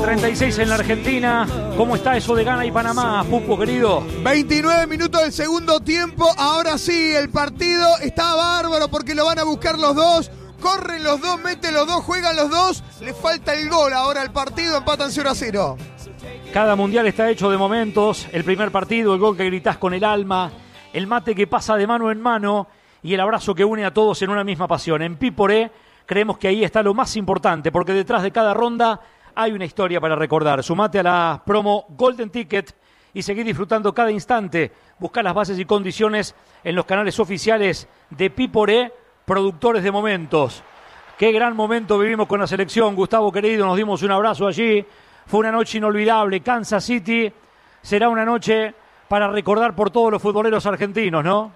36 en la Argentina. ¿Cómo está eso de Ghana y Panamá, Pupo, querido? 29 minutos del segundo tiempo. Ahora sí, el partido está bárbaro porque lo van a buscar los dos. Corren los dos, meten los dos, juegan los dos. Le falta el gol ahora al partido, empatan 0-0. Cada mundial está hecho de momentos. El primer partido, el gol que gritás con el alma, el mate que pasa de mano en mano y el abrazo que une a todos en una misma pasión. En Piporé creemos que ahí está lo más importante, porque detrás de cada ronda hay una historia para recordar. Sumate a la promo Golden Ticket y seguí disfrutando cada instante. Buscá las bases y condiciones en los canales oficiales de Piporé, productores de momentos. Qué gran momento vivimos con la selección, Gustavo querido, nos dimos un abrazo allí. Fue una noche inolvidable. Kansas City será una noche para recordar por todos los futboleros argentinos, ¿no?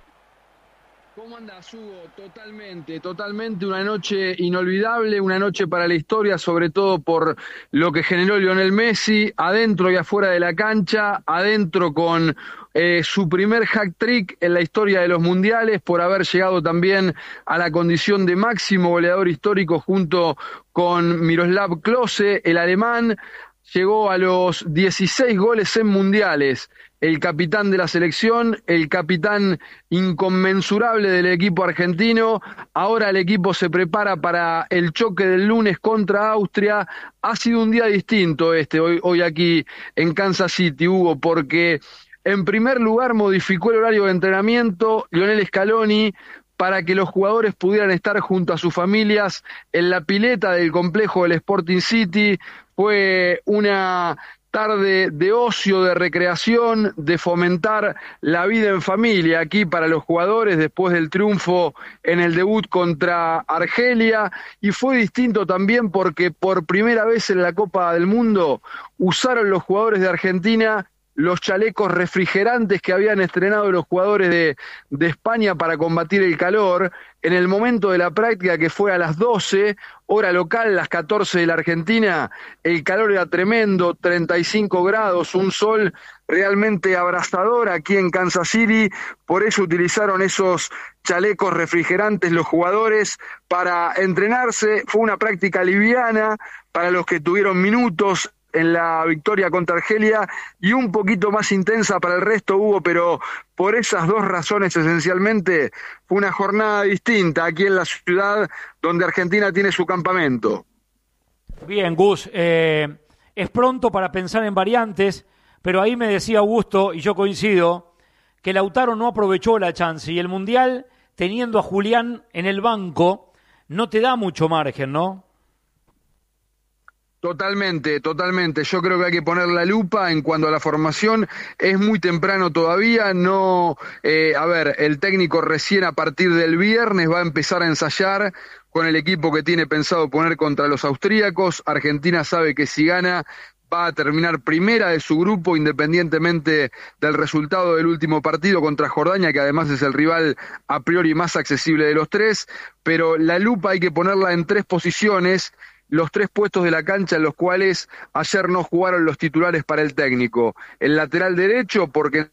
¿Cómo andás, Hugo? Totalmente una noche inolvidable, una noche para la historia, sobre todo por lo que generó Lionel Messi, adentro y afuera de la cancha, adentro con su primer hat-trick en la historia de los mundiales, por haber llegado también a la condición de máximo goleador histórico junto con Miroslav Klose, el alemán. Llegó a los 16 goles en mundiales, el capitán de la selección, el capitán inconmensurable del equipo argentino. Ahora el equipo se prepara para el choque del lunes contra Austria. Ha sido un día distinto hoy aquí en Kansas City, Hugo, porque en primer lugar modificó el horario de entrenamiento Lionel Scaloni para que los jugadores pudieran estar junto a sus familias en la pileta del complejo del Sporting City. Fue una tarde de ocio, de recreación, de fomentar la vida en familia aquí para los jugadores después del triunfo en el debut contra Argelia. Y fue distinto también porque por primera vez en la Copa del Mundo usaron los jugadores de Argentina los chalecos refrigerantes que habían estrenado los jugadores de España para combatir el calor. En el momento de la práctica, que fue a las 12, hora local, las 14 de la Argentina, el calor era tremendo, 35 grados, un sol realmente abrasador aquí en Kansas City. Por eso utilizaron esos chalecos refrigerantes los jugadores para entrenarse. Fue una práctica liviana para los que tuvieron minutos en la victoria contra Argelia y un poquito más intensa para el resto, Hugo, pero por esas dos razones esencialmente fue una jornada distinta aquí en la ciudad donde Argentina tiene su campamento. Bien, Gus, es pronto para pensar en variantes, pero ahí me decía Augusto, y yo coincido, que Lautaro no aprovechó la chance y el Mundial, teniendo a Julián en el banco, no te da mucho margen, ¿no? Totalmente. Yo creo que hay que poner la lupa en cuanto a la formación. Es muy temprano todavía. No, el técnico recién a partir del viernes va a empezar a ensayar con el equipo que tiene pensado poner contra los austríacos. Argentina sabe que si gana va a terminar primera de su grupo, independientemente del resultado del último partido contra Jordania, que además es el rival a priori más accesible de los tres. Pero la lupa hay que ponerla en tres posiciones, los tres puestos de la cancha en los cuales ayer no jugaron los titulares para el técnico. El lateral derecho, porque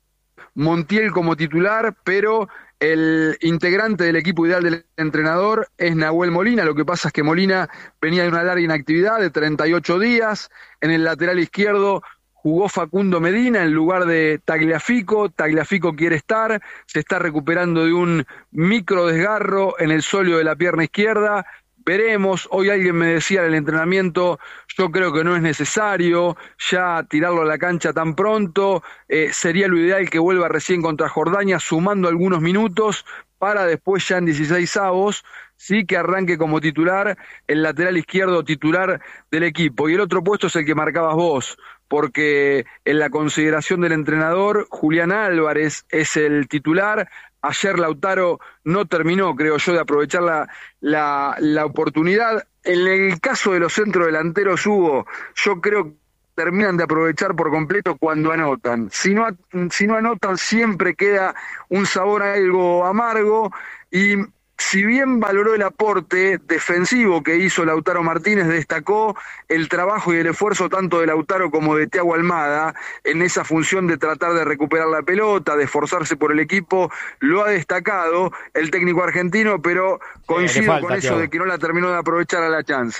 Montiel como titular, pero el integrante del equipo ideal del entrenador es Nahuel Molina. Lo que pasa es que Molina venía de una larga inactividad de 38 días. En el lateral izquierdo jugó Facundo Medina en lugar de Tagliafico. Tagliafico quiere estar, se está recuperando de un micro desgarro en el sóleo de la pierna izquierda. Veremos, hoy alguien me decía en el entrenamiento, yo creo que no es necesario ya tirarlo a la cancha tan pronto, sería lo ideal que vuelva recién contra Jordania sumando algunos minutos para después ya en 16avos, sí que arranque como titular, el lateral izquierdo titular del equipo. Y el otro puesto es el que marcabas vos, porque en la consideración del entrenador, Julián Álvarez es el titular. Ayer Lautaro no terminó, creo yo, de aprovechar la oportunidad. En el caso de los centrodelanteros, Hugo, yo creo que terminan de aprovechar por completo cuando anotan. Si no anotan, siempre queda un sabor algo amargo. Y si bien valoró el aporte defensivo que hizo Lautaro Martínez, destacó el trabajo y el esfuerzo tanto de Lautaro como de Thiago Almada en esa función de tratar de recuperar la pelota, de esforzarse por el equipo. Lo ha destacado el técnico argentino, pero coincido con eso de que no la terminó de aprovechar a la chance.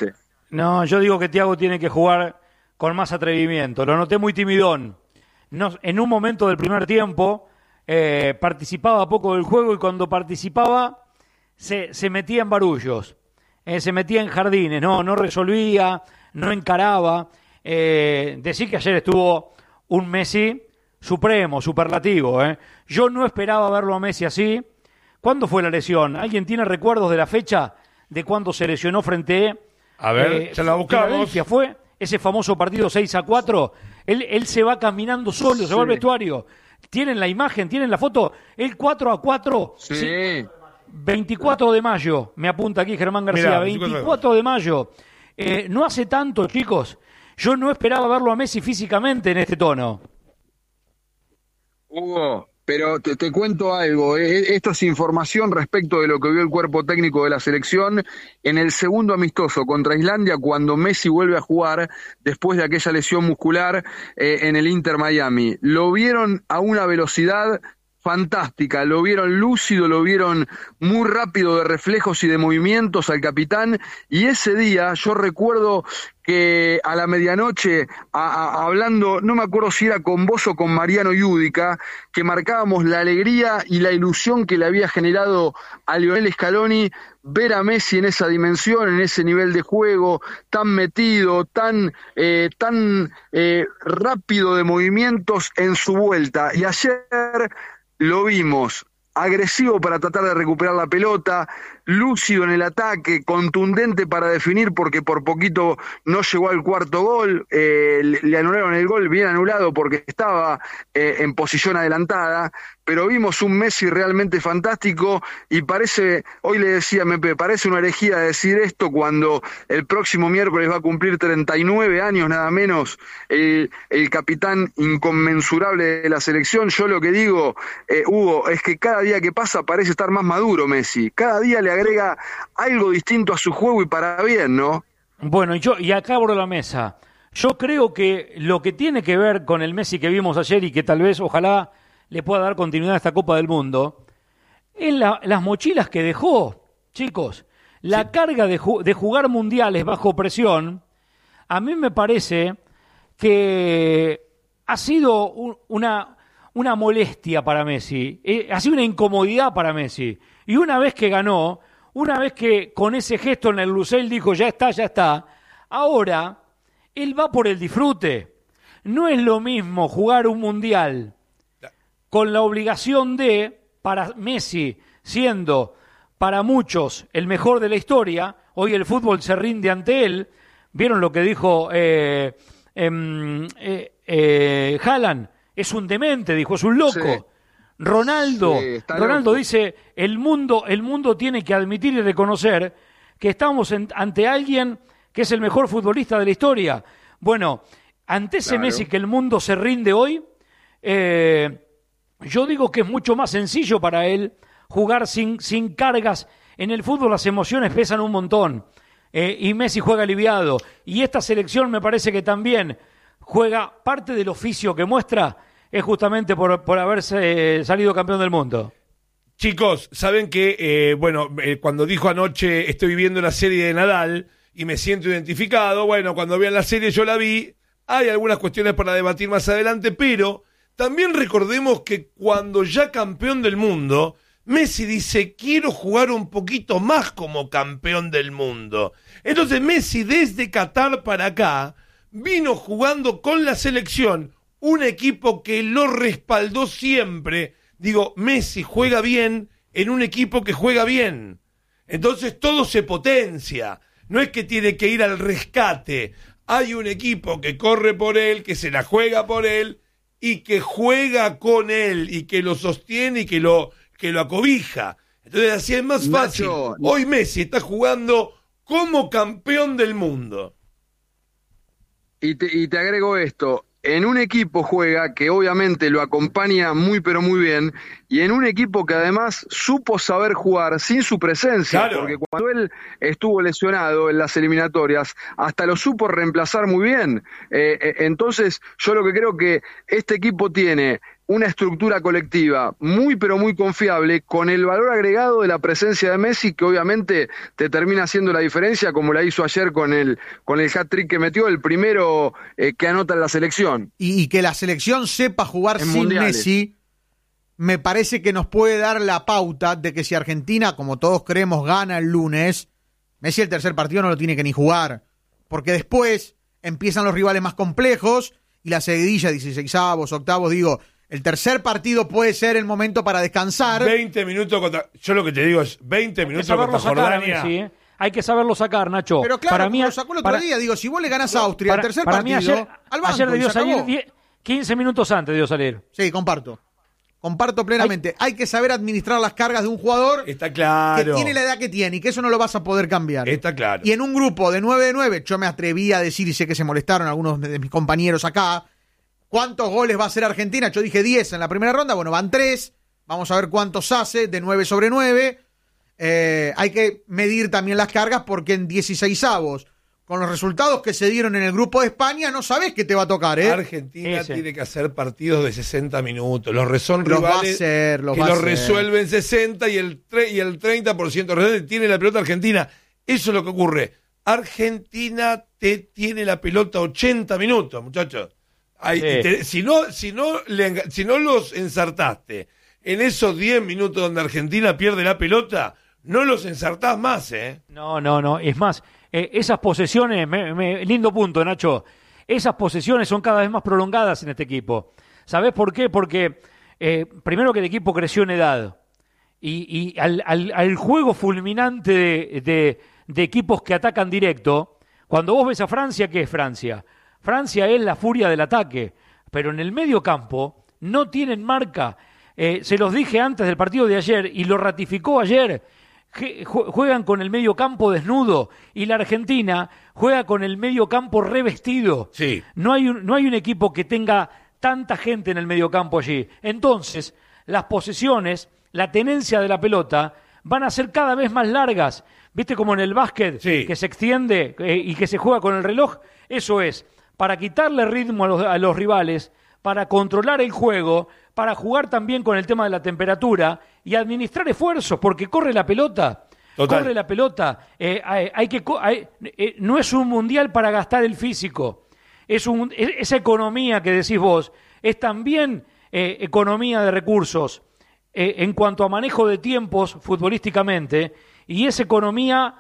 No, yo digo que Thiago tiene que jugar con más atrevimiento. Lo noté muy timidón. No, en un momento del primer tiempo participaba poco del juego y cuando participaba se metía en barullos, se metía en jardines, no resolvía, no encaraba. Decir que ayer estuvo un Messi supremo, superlativo. Yo no esperaba verlo a Messi así. ¿Cuándo fue la lesión? ¿Alguien tiene recuerdos de la fecha de cuándo se lesionó frente a ver, se la buscamos. Fue ese famoso partido 6-4. Él se va caminando solo, se va al vestuario. ¿Tienen la imagen? ¿Tienen la foto? El 4-4. Sí. 24 de mayo, me apunta aquí Germán García. Mirá, 24 de mayo. No hace tanto, chicos. Yo no esperaba verlo a Messi físicamente en este tono. Hugo, pero te cuento algo, esto es información respecto de lo que vio el cuerpo técnico de la selección en el segundo amistoso contra Islandia, cuando Messi vuelve a jugar después de aquella lesión muscular en el Inter Miami. Lo vieron a una velocidad fantástica, lo vieron lúcido, lo vieron muy rápido de reflejos y de movimientos al capitán, y ese día yo recuerdo que a la medianoche, hablando, no me acuerdo si era con vos o con Mariano Yudica, que marcábamos la alegría y la ilusión que le había generado a Lionel Scaloni ver a Messi en esa dimensión, en ese nivel de juego, tan metido, tan rápido de movimientos en su vuelta. Y ayer lo vimos agresivo para tratar de recuperar la pelota, lúcido en el ataque, contundente para definir porque por poquito no llegó al cuarto gol, le anularon el gol bien anulado porque estaba en posición adelantada, pero vimos un Messi realmente fantástico y parece, hoy le decía Mepe, parece una herejía decir esto cuando el próximo miércoles va a cumplir 39 años nada menos el capitán inconmensurable de la selección. Yo lo que digo, Hugo, es que cada día que pasa parece estar más maduro Messi, cada día le agrega algo distinto a su juego y para bien, ¿no? Bueno, y acá abro la mesa. Yo creo que lo que tiene que ver con el Messi que vimos ayer y que tal vez, ojalá, le pueda dar continuidad a esta Copa del Mundo, es las mochilas que dejó, chicos. La carga de jugar mundiales bajo presión, a mí me parece que ha sido una molestia para Messi, ha sido una incomodidad para Messi. Y una vez que ganó, una vez que con ese gesto en el Lusail dijo ya está, ahora él va por el disfrute. No es lo mismo jugar un mundial con la obligación para Messi, siendo para muchos el mejor de la historia, hoy el fútbol se rinde ante él. ¿Vieron lo que dijo Haaland? Es un demente, dijo, es un loco. Sí. Ronaldo loco. Dice, el mundo tiene que admitir y reconocer que estamos ante alguien que es el mejor futbolista de la historia. Bueno, ante ese Messi que el mundo se rinde hoy, yo digo que es mucho más sencillo para él jugar sin cargas. En el fútbol las emociones pesan un montón y Messi juega aliviado. Y esta selección me parece que también juega, parte del oficio que muestra es justamente por haberse salido campeón del mundo. Chicos, saben que, cuando dijo anoche estoy viviendo la serie de Nadal y me siento identificado, bueno, cuando vean la serie yo la vi, hay algunas cuestiones para debatir más adelante, pero también recordemos que cuando ya campeón del mundo, Messi dice, quiero jugar un poquito más como campeón del mundo. Entonces Messi desde Qatar para acá vino jugando con la selección, un equipo que lo respaldó siempre. Digo, Messi juega bien en un equipo que juega bien. Entonces todo se potencia. No es que tiene que ir al rescate. Hay un equipo que corre por él, que se la juega por él y que juega con él y que lo sostiene y que lo acobija. Entonces así es más fácil. Nacho, hoy Messi está jugando como campeón del mundo. Y te agrego esto. En un equipo juega que obviamente lo acompaña muy pero muy bien, y en un equipo que además supo saber jugar sin su presencia, claro. Porque cuando él estuvo lesionado en las eliminatorias hasta lo supo reemplazar muy bien. Entonces yo lo que creo que este equipo tiene una estructura colectiva muy pero muy confiable, con el valor agregado de la presencia de Messi, que obviamente te termina haciendo la diferencia, como la hizo ayer con el hat-trick que metió, el primero que anota en la selección. Y que la selección sepa jugar en sin mundiales. Messi, me parece que nos puede dar la pauta de que si Argentina, como todos creemos, gana el lunes, Messi el tercer partido no lo tiene que ni jugar, porque después empiezan los rivales más complejos y la seguidilla, 16avos, octavos, digo, el tercer partido puede ser el momento para descansar. 20 minutos yo lo que te digo es 20 minutos contra Jordania. Messi, ¿eh? Hay que saberlo sacar, Nacho. Pero claro, para mí, lo sacó el otro día, digo, si vos le ganás a Austria el tercer para partido, mí ayer, al banco, ayer debió y se acabó. salir 15 minutos antes debió salir. Sí, comparto plenamente. Hay que saber administrar las cargas de un jugador Está claro. que tiene la edad que tiene y que eso no lo vas a poder cambiar. Está claro. Y en un grupo de 9-9, yo me atreví a decir, y sé que se molestaron algunos de mis compañeros acá, ¿cuántos goles va a hacer Argentina? Yo dije 10 en la primera ronda, bueno, van 3, vamos a ver cuántos hace de 9 sobre 9. Hay que medir también las cargas porque en 16avos, con los resultados que se dieron en el grupo de España, no sabés qué te va a tocar, ¿eh? Argentina tiene que hacer partidos de 60 minutos. Son los rivales va a hacer, que los resuelven 60 y el 30% tiene la pelota Argentina. Eso es lo que ocurre. Argentina te tiene la pelota 80 minutos, muchachos. Si no los ensartaste en esos 10 minutos donde Argentina pierde la pelota, no los ensartás más, ¿eh? No. Es más, esas posesiones, lindo punto, Nacho. Esas posesiones son cada vez más prolongadas en este equipo. ¿Sabés por qué? Porque primero que el equipo creció en edad. Y al juego fulminante de equipos que atacan directo, cuando vos ves a Francia, ¿qué es Francia? Francia es la furia del ataque, pero en el medio campo no tienen marca. Se los dije antes del partido de ayer y lo ratificó ayer. Juegan con el medio campo desnudo y la Argentina juega con el medio campo revestido. Sí. No hay un equipo que tenga tanta gente en el medio campo allí. Entonces, las posesiones, la tenencia de la pelota van a ser cada vez más largas. ¿Viste como en el básquet que se extiende y que se juega con el reloj? Eso es, para quitarle ritmo a los rivales, para controlar el juego, para jugar también con el tema de la temperatura y administrar esfuerzos, porque corre la pelota. Total. Corre la pelota. No es un mundial para gastar el físico. Esa economía que decís vos es también economía de recursos en cuanto a manejo de tiempos futbolísticamente, y es economía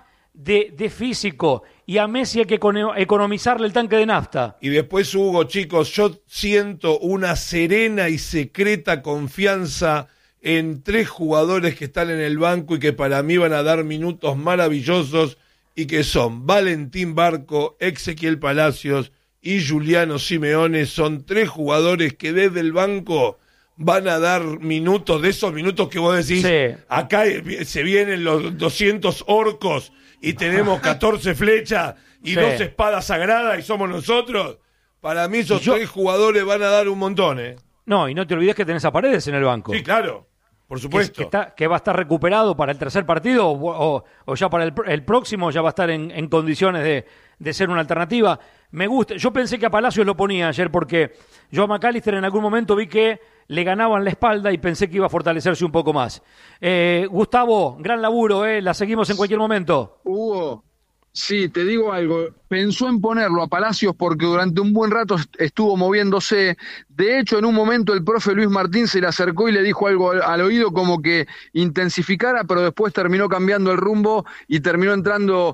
de físico, y a Messi hay que economizarle el tanque de nafta. Y después, Hugo, chicos, yo siento una serena y secreta confianza en 3 jugadores que están en el banco y que para mí van a dar minutos maravillosos, y que son Valentín Barco, Ezequiel Palacios y Juliano Simeone. Son 3 jugadores que desde el banco van a dar minutos, de esos minutos que vos decís, acá se vienen los 200 orcos y tenemos 14 flechas y 2 espadas sagradas y somos nosotros. Para mí esos 3 jugadores van a dar un montón, ¿eh? No, y no te olvides que tenés a Paredes en el banco. Sí, claro, por supuesto. Que va a estar recuperado para el tercer partido o ya para el próximo, ya va a estar en condiciones de ser una alternativa. Me gusta. Yo pensé que a Palacios lo ponía ayer porque yo a McAllister en algún momento vi que le ganaban la espalda y pensé que iba a fortalecerse un poco más. Gustavo, gran laburo, la seguimos en cualquier momento. Hugo, sí, te digo algo. Pensó en ponerlo a Palacios porque durante un buen rato estuvo moviéndose. De hecho, en un momento el profe Luis Martín se le acercó y le dijo algo al oído como que intensificara, pero después terminó cambiando el rumbo y terminó entrando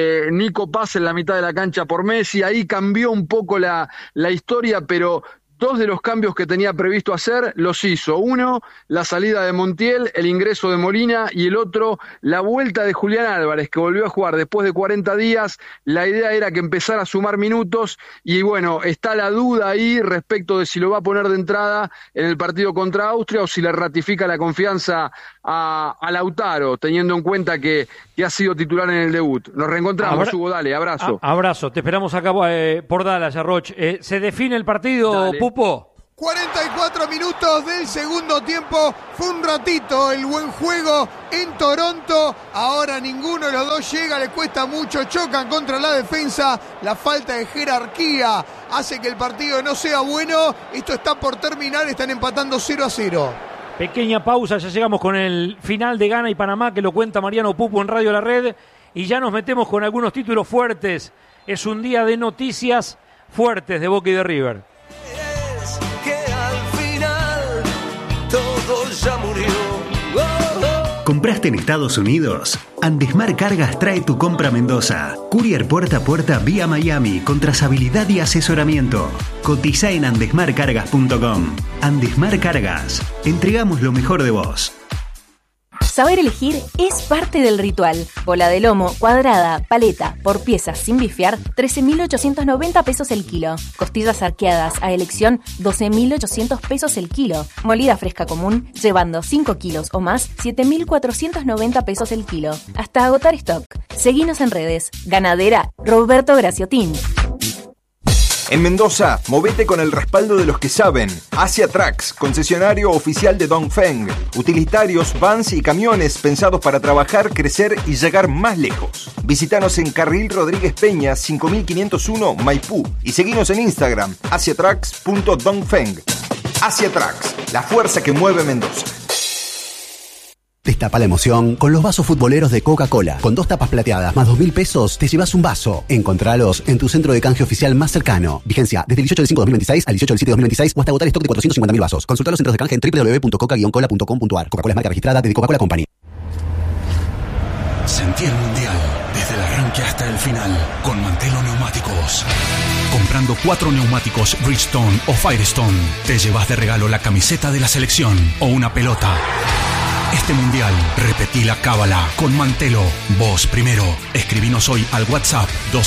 Nico Paz en la mitad de la cancha por Messi. Ahí cambió un poco la historia, pero 2 de los cambios que tenía previsto hacer los hizo. Uno, la salida de Montiel, el ingreso de Molina, y el otro, la vuelta de Julián Álvarez, que volvió a jugar después de 40 días. La idea era que empezara a sumar minutos y bueno, está la duda ahí respecto de si lo va a poner de entrada en el partido contra Austria o si le ratifica la confianza a Lautaro, teniendo en cuenta que ha sido titular en el debut. Nos reencontramos, Hugo, dale, abrazo. Abrazo, te esperamos acá por Dallas, Arroch. ¿Se define el partido, Dale. Pupo? 44 minutos del segundo tiempo. Fue un ratito el buen juego en Toronto. Ahora ninguno de los dos llega, le cuesta mucho, chocan contra la defensa. La falta de jerarquía hace que el partido no sea bueno. Esto está por terminar, están empatando 0-0. Pequeña pausa, ya llegamos con el final de Ghana y Panamá, que lo cuenta Mariano Pupo en Radio La Red. Y ya nos metemos con algunos títulos fuertes. Es un día de noticias fuertes de Boca y de River. Ya murió. ¿Compraste en Estados Unidos? Andesmar Cargas trae tu compra a Mendoza. Courier puerta a puerta vía Miami con trazabilidad y asesoramiento. Cotiza en andesmarcargas.com. Andesmar Cargas. Entregamos lo mejor de vos. Saber elegir es parte del ritual. Bola de lomo, cuadrada, paleta, por piezas sin bifear, 13.890 pesos el kilo. Costillas arqueadas a elección, 12.800 pesos el kilo. Molida fresca común, llevando 5 kilos o más, 7.490 pesos el kilo. Hasta agotar stock. Seguinos en redes. Ganadera Roberto Graciotín. En Mendoza, movete con el respaldo de los que saben. Asia Trucks, concesionario oficial de Dongfeng. Utilitarios, vans y camiones pensados para trabajar, crecer y llegar más lejos. Visítanos en Carril Rodríguez Peña, 5501 Maipú. Y seguinos en Instagram, asiatrucks.dongfeng. Asia Trucks, la fuerza que mueve Mendoza. Destapa la emoción con los vasos futboleros de Coca-Cola. Con 2 tapas plateadas más 2.000 pesos te llevas un vaso. Encontralos en tu centro de canje oficial más cercano. Vigencia desde el 18 del 5 de 2026 al 18 del 7 de 2026 o hasta agotar stock de 450.000 vasos. Consulta los centros de canje en www.coca-cola.com.ar. Coca-Cola es marca registrada de Coca-Cola Company. Sentí el mundial desde el arranque hasta el final con Mantelo Neumáticos. Comprando 4 neumáticos Bridgestone o Firestone, te llevas de regalo la camiseta de la selección o una pelota. Este mundial, repetí la cábala con Mantelo. Vos primero. Escribinos hoy al WhatsApp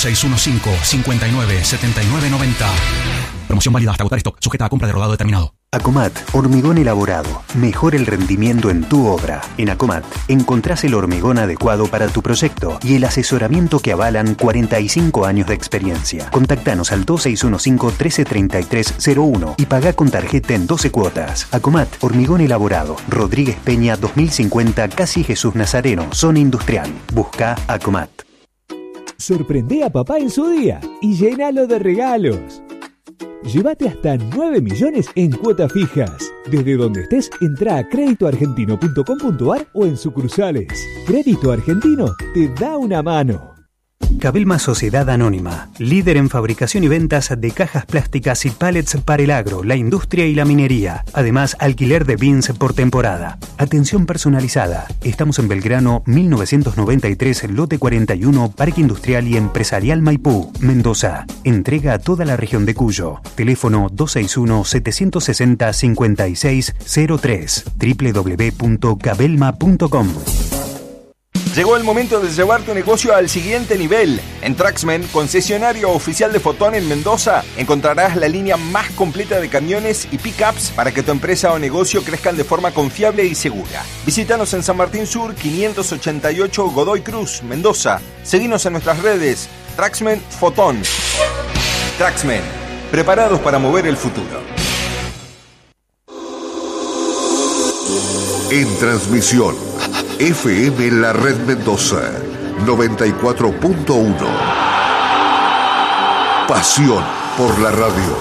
2615-597990. Promoción válida hasta agotar stock, sujeta a compra de rodado determinado. Acomat, hormigón elaborado. Mejora el rendimiento en tu obra. En Acomat encontrás el hormigón adecuado para tu proyecto y el asesoramiento que avalan 45 años de experiencia. Contactanos al 2615-133301 y pagá con tarjeta en 12 cuotas. Acomat, hormigón elaborado. Rodríguez Peña 2050, Casi Jesús Nazareno, zona industrial. Busca Acomat. Sorprende a papá en su día y llénalo de regalos. Llévate hasta 9 millones en cuotas fijas. Desde donde estés, entra a créditoargentino.com.ar o en sucursales. Crédito Argentino te da una mano. Cabelma Sociedad Anónima, líder en fabricación y ventas de cajas plásticas y pallets para el agro, la industria y la minería. Además, alquiler de bins por temporada. Atención personalizada. Estamos en Belgrano, 1993, lote 41, Parque Industrial y Empresarial Maipú, Mendoza. Entrega a toda la región de Cuyo. Teléfono 261-760-5603. www.cabelma.com. Llegó el momento de llevar tu negocio al siguiente nivel. En Traxmen, concesionario oficial de Fotón en Mendoza, encontrarás la línea más completa de camiones y pickups para que tu empresa o negocio crezcan de forma confiable y segura. Visítanos en San Martín Sur, 588 Godoy Cruz, Mendoza. Seguinos en nuestras redes. Traxmen Fotón. Traxmen, preparados para mover el futuro. En transmisión, FM La Red Mendoza, 94.1. Pasión por la radio.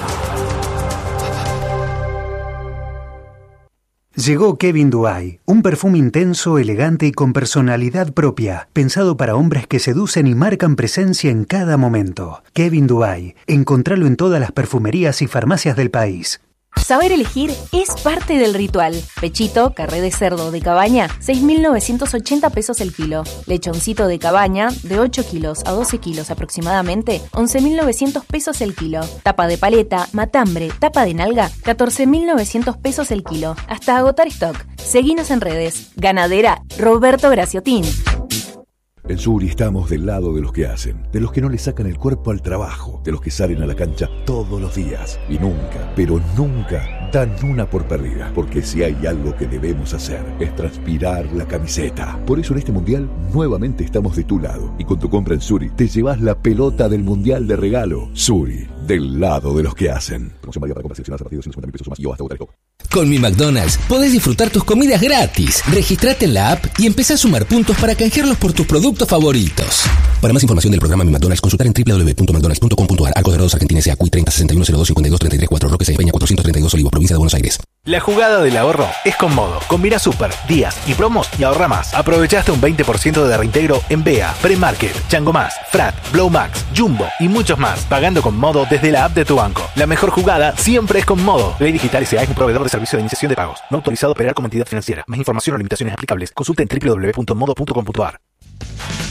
Llegó Kevin Duay, un perfume intenso, elegante y con personalidad propia, pensado para hombres que seducen y marcan presencia en cada momento. Kevin Duay, encontralo en todas las perfumerías y farmacias del país. Saber elegir es parte del ritual. Pechito, carré de cerdo de cabaña, 6.980 pesos el kilo. Lechoncito de cabaña, de 8 kilos a 12 kilos aproximadamente, 11.900 pesos el kilo. Tapa de paleta, matambre, tapa de nalga, 14.900 pesos el kilo. Hasta agotar stock. Seguinos en redes. Ganadera Roberto Graciotín. En Suri estamos del lado de los que hacen, de los que no le sacan el cuerpo al trabajo, de los que salen a la cancha todos los días y nunca, pero nunca dan una por perdida, porque si hay algo que debemos hacer es transpirar la camiseta. Por eso en este mundial nuevamente estamos de tu lado y con tu compra en Suri te llevas la pelota del mundial de regalo. Suri, del lado de los que hacen. Promoción válida para compras seleccionadas a partir de 150.000 pesos o más y hasta votar el Con Mi McDonald's podés disfrutar tus comidas gratis. Registrate en la app y empezá a sumar puntos para canjearlos por tus productos favoritos. Para más información del programa Mi McDonald's, consultar en www.mcdonalds.com.ar. Arcos Dorados Argentina S.A. Q 30 61 02 52 33 4 Roque Sáenz Peña 432 Olivos, provincia de Buenos Aires. La jugada del ahorro es con Modo. Combina super, días y promos y ahorra más. Aprovechaste un 20% de reintegro en BEA, Premarket, Chango Más, Frat, Blow Max, Jumbo y muchos más. Pagando con Modo desde la app de tu banco. La mejor jugada siempre es con Modo. Ley Digital S.A. es un proveedor de servicio de iniciación de pagos. No autorizado a operar como entidad financiera. Más información o limitaciones aplicables. Consulta en www.modo.com.ar.